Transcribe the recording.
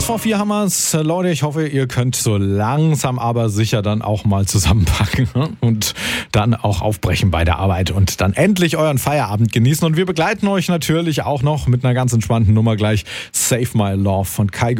vor 4 haben wir's. Leute, ich hoffe, ihr könnt so langsam aber sicher dann auch mal zusammenpacken und dann auch aufbrechen bei der Arbeit und dann endlich euren Feierabend genießen. Und wir begleiten euch natürlich auch noch mit einer ganz entspannten Nummer gleich. Save My Love von Kai